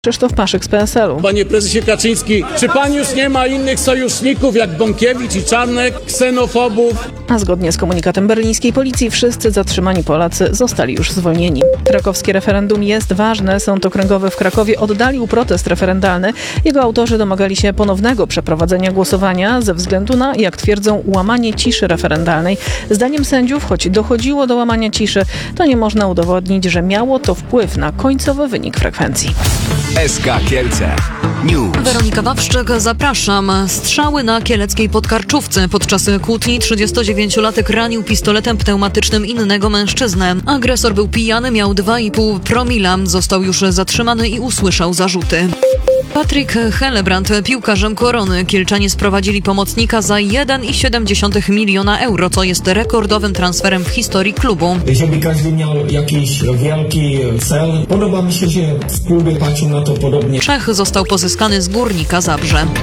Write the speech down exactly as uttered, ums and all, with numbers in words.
Krzysztof Paszyk z P S L u. Panie prezesie Kaczyński, czy pan już nie ma innych sojuszników jak Bąkiewicz i Czarnek, ksenofobów? A zgodnie z komunikatem berlińskiej policji wszyscy zatrzymani Polacy zostali już zwolnieni. Krakowskie referendum jest ważne. Sąd okręgowy w Krakowie oddalił protest referendalny. Jego autorzy domagali się ponownego przeprowadzenia głosowania ze względu na, jak twierdzą, łamanie ciszy referendalnej. Zdaniem sędziów, choć dochodziło do łamania ciszy, to nie można udowodnić, że miało to wpływ na końcowy wynik frekwencji. S K Kielce News. Weronika Wawrzyk, zapraszam. Strzały na kieleckiej Podkarczówce. Podczas kłótni trzydziestodziewięciolatek ranił pistoletem pneumatycznym innego mężczyznę. Agresor był pijany, miał dwa i pół promila. Został już zatrzymany i usłyszał zarzuty. Patryk Hellebrand, piłkarzem Korony. Kielczanie sprowadzili pomocnika za jeden i siedem dziesiątych miliona euro, co jest rekordowym transferem w historii klubu. Żeby każdy miał jakiś wielki cel, podoba mi się, że w klubie patrzą na to podobnie. Czech został pozyskany z Górnika Zabrze.